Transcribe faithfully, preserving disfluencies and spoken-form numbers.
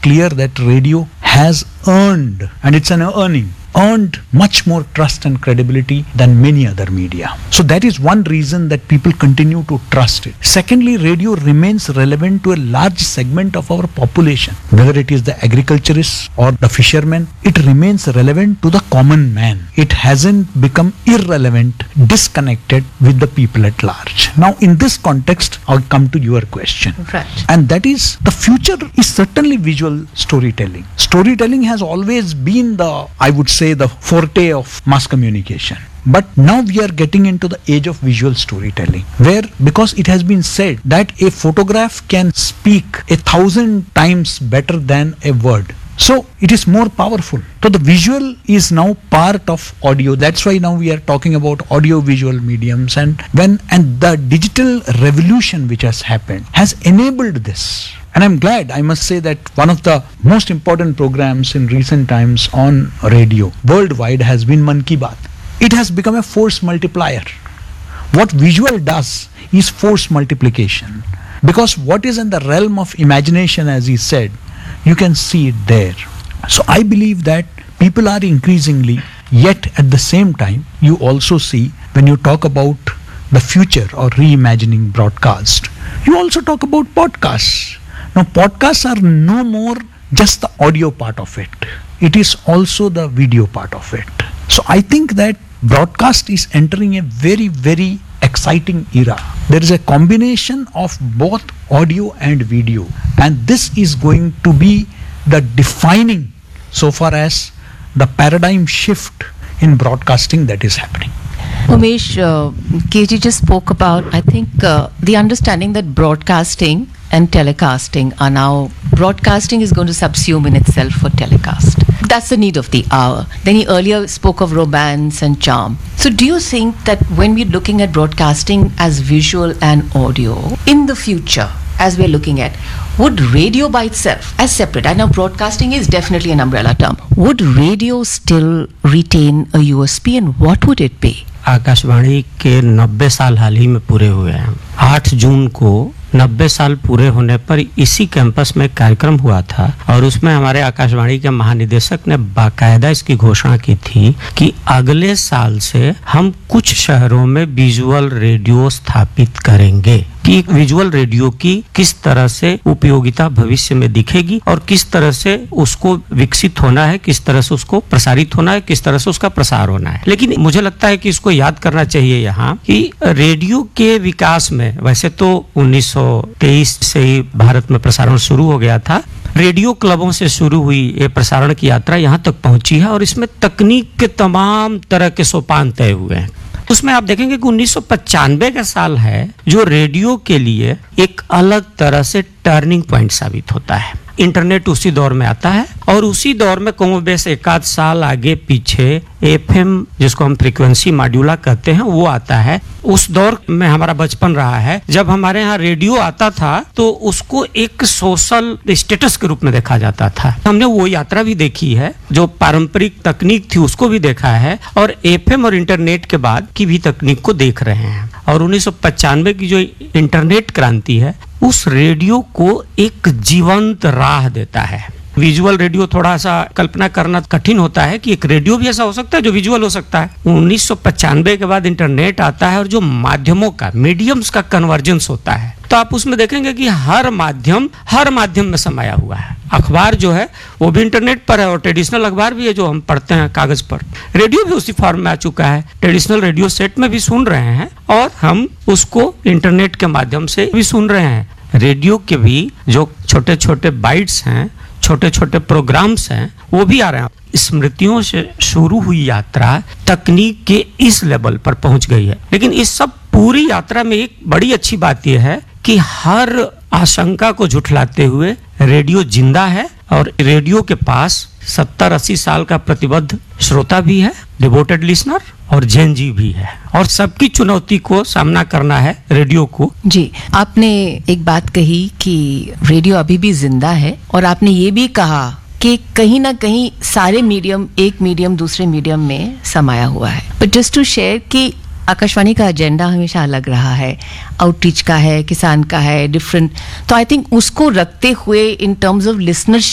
clear that radio has earned, and it's an earning, earned much more trust and credibility than many other media. So that is one reason that people continue to trust it. Secondly, radio remains relevant to a large segment of our population, whether it is the agriculturists or the fishermen. It remains relevant to the common man. It hasn't become irrelevant, disconnected with the people at large. Now, in this context, I'll come to your question. Right. And that is, the future is certainly visual storytelling. Storytelling has always been the, I would say, the forte of mass communication. But now we are getting into the age of visual storytelling, where, because it has been said that a photograph can speak a thousand times better than a word. So it is more powerful. So the visual is now part of audio. That's why now we are talking about audio visual mediums, and when and the digital revolution which has happened has enabled this. And I'm glad, I must say, that one of the most important programs in recent times on radio worldwide has been Mann Ki Baat. It has become a force multiplier. What visual does is force multiplication. Because what is in the realm of imagination, as he said, you can see it there. So I believe that people are increasingly, yet at the same time, you also see, when you talk about the future or reimagining broadcast, you also talk about podcasts. Now, podcasts are no more just the audio part of it. It is also the video part of it. So I think that broadcast is entering a very, very exciting era. There is a combination of both audio and video, and this is going to be the defining so far as the paradigm shift in broadcasting that is happening. Umesh, uh, K G just spoke about, I think, uh, the understanding that broadcasting and telecasting are now, broadcasting is going to subsume in itself for telecast. That's the need of the hour. Then he earlier spoke of romance and charm. So do you think that when we're looking at broadcasting as visual and audio, in the future, as we're looking at, would radio by itself, as separate, I know broadcasting is definitely an umbrella term, would radio still retain a U S P, and what would it be? Akashvani के नब्बे साल हाल ही में पूरे हुए हैं. आठ जून को नब्बे साल पूरे होने पर इसी कैंपस में कार्यक्रम हुआ था, और उसमें हमारे आकाशवाणी के महानिदेशक ने बाकायदा इसकी घोषणा की थी कि अगले साल से हम कुछ शहरों में विजुअल रेडियो स्थापित करेंगे, कि विजुअल रेडियो की किस तरह से उपयोगिता भविष्य में दिखेगी और किस तरह से उसको विकसित होना है, किस तरह से उसको प्रसारित होना है, किस तरह से उसका प्रसार होना है. लेकिन मुझे लगता है कि इसको याद करना चाहिए यहाँ कि रेडियो के विकास में, वैसे तो उन्नीस सौ तेईस से ही भारत में प्रसारण शुरू हो गया था, रेडियो क्लबों से शुरू हुई ये प्रसारण की यात्रा यहाँ तक पहुंची है, और इसमें तकनीक के तमाम तरह के सोपान तय हुए हैं. उसमें आप देखेंगे कि उन्नीस सौ पचानवे का साल है जो रेडियो के लिए एक अलग तरह से टर्निंग पॉइंट साबित होता है. इंटरनेट उसी दौर में आता है, और उसी दौर में कमोबेश एक आध साल आगे पीछे एफएम, जिसको हम फ्रीक्वेंसी मॉड्यूला कहते हैं, वो आता है. उस दौर में हमारा बचपन रहा है. जब हमारे यहाँ रेडियो आता था तो उसको एक सोशल स्टेटस के रूप में देखा जाता था. हमने वो यात्रा भी देखी है, जो पारंपरिक तकनीक थी उसको भी देखा है, और एफएम और इंटरनेट के बाद की भी तकनीक को देख रहे हैं. और उन्नीस सौ पचानवे की जो इंटरनेट क्रांति है, उस रेडियो को एक जीवंत राह देता है. विजुअल रेडियो थोड़ा सा कल्पना करना कठिन होता है कि एक रेडियो भी ऐसा हो सकता है जो विजुअल हो सकता है. उन्नीस सौ पचानवे के बाद इंटरनेट आता है, और जो माध्यमों का, मीडियम्स का कन्वर्जेंस होता है, तो आप उसमें देखेंगे कि हर माध्यम हर माध्यम में समाया हुआ है. अखबार जो है वो भी इंटरनेट पर है, और ट्रेडिशनल अखबार भी है जो हम पढ़ते हैं कागज पर. रेडियो भी उसी फॉर्म में आ चुका है. ट्रेडिशनल रेडियो सेट में भी सुन रहे हैं, और हम उसको इंटरनेट के माध्यम से भी सुन रहे हैं. रेडियो के भी जो छोटे छोटे बाइट्स हैं, छोटे छोटे प्रोग्राम्स हैं, वो भी आ रहे हैं. स्मृतियों से शुरू हुई यात्रा तकनीक के इस लेवल पर पहुंच गई है. लेकिन इस सब पूरी यात्रा में एक बड़ी अच्छी बात यह है कि हर आशंका को झुठलाते हुए रेडियो जिंदा है, और रेडियो के पास सत्तर अस्सी साल का प्रतिबद्ध श्रोता भी है, डिवोटेड लिसनर, और जैन जी भी है, और सबकी चुनौती को सामना करना है रेडियो को. जी, आपने एक बात कही कि रेडियो अभी भी जिंदा है, और आपने ये भी कहा कि कहीं ना कहीं सारे मीडियम एक मीडियम दूसरे मीडियम में समाया हुआ है. बट जस्ट टू शेयर कि आकाशवाणी का एजेंडा हमेशा अलग रहा है, आउटरीच का है, किसान का है, डिफरेंट. तो आई थिंक उसको रखते हुए इन टर्म्स ऑफ लिसनरशिप